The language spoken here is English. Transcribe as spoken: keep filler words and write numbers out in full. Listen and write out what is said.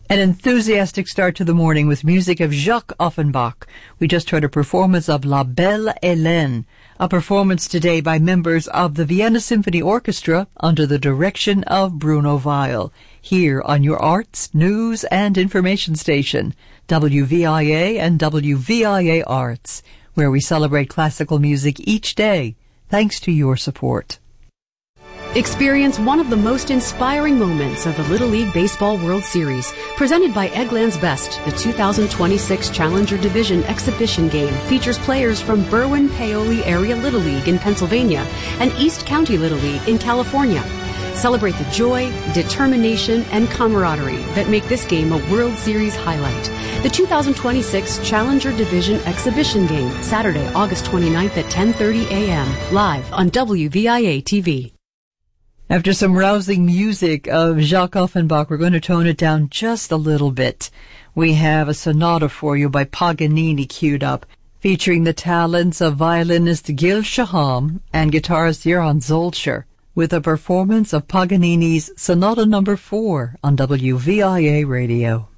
An enthusiastic start to the morning with music of Jacques Offenbach. We just heard a performance of La Belle Hélène, a performance today by members of the Vienna Symphony Orchestra under the direction of Bruno Weil, here on your arts, news, and information station, W V I A and W V I A Arts, where we celebrate classical music each day, thanks to your support. Experience one of the most inspiring moments of the Little League Baseball World Series, presented by Eggland's Best. The two thousand twenty-six Challenger Division exhibition game features players from Berwyn-Paoli Area Little League in Pennsylvania and East County Little League in California. Celebrate the joy, determination, and camaraderie that make this game a World Series highlight. The two thousand twenty-six Challenger Division exhibition game, Saturday, August twenty-ninth at ten thirty a.m., live on W V I A T V. After some rousing music of Jacques Offenbach, we're going to tone it down just a little bit. We have a sonata for you by Paganini queued up, featuring the talents of violinist Gil Shaham and guitarist Johann Zolcher, with a performance of Paganini's Sonata Number Four on W V I A Radio.